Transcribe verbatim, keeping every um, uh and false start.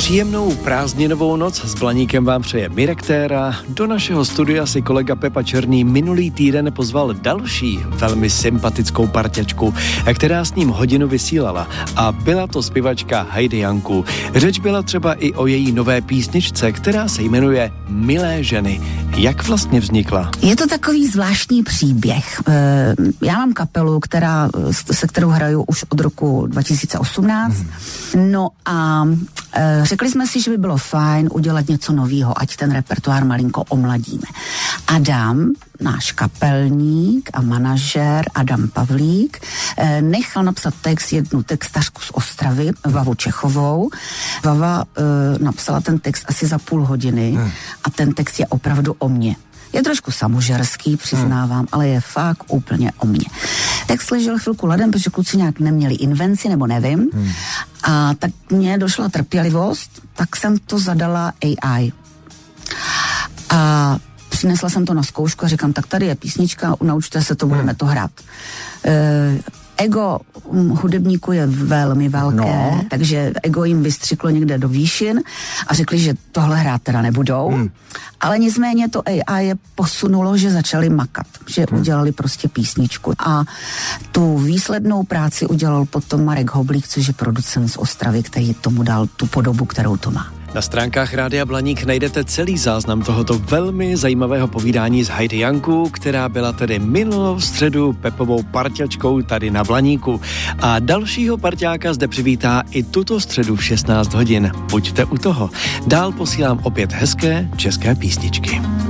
Příjemnou prázdninovou noc s Blaníkem vám přeje Mirek Téra. Do našeho studia si kolega Pepa Černý minulý týden pozval další velmi sympatickou parťačku, která s ním hodinu vysílala, a byla to zpěvačka Heidi Janku. Řeč byla třeba i o její nové písničce, která se jmenuje Milé ženy. Jak vlastně vznikla? Je to takový zvláštní příběh. Já mám kapelu, která, se kterou hraju už od roku dva tisíce osmnáct. Hmm. No a řekli jsme si, že by bylo fajn udělat něco novýho, ať ten repertoár malinko omladíme. Adam, náš kapelník a manažér Adam Pavlík, nechal napsat text jednu textařku z Ostravy, Vavu Čechovou. Vava e, napsala ten text asi za půl hodiny hmm. a ten text je opravdu o mně. Je trošku samožerský, přiznávám, hmm. ale je fakt úplně o mně. Text ležel chvilku ladem, protože kluci nějak neměli invenci, nebo nevím. Hmm. A tak mně došla trpělivost, tak jsem to zadala A I. A přinesla jsem to na zkoušku a říkám, tak tady je písnička, naučte se to, budeme to hrát. E, ego hudebníku je velmi velké, no. takže ego jim vystřiklo někde do výšin a řekli, že tohle hrát teda nebudou. Hmm. Ale nicméně to A I je posunulo, že začali makat, že hmm. udělali prostě písničku. A tu výslednou práci udělal potom Marek Hoblík, což je producent z Ostravy, který tomu dal tu podobu, kterou to má. Na stránkách Rádia Blaník najdete celý záznam tohoto velmi zajímavého povídání s Heidi Janku, která byla tedy minulou středu Pepovou parťačkou tady na Blaníku. A dalšího parťáka zde přivítá i tuto středu v šestnáct hodin. Buďte u toho. Dál posílám opět hezké české písničky.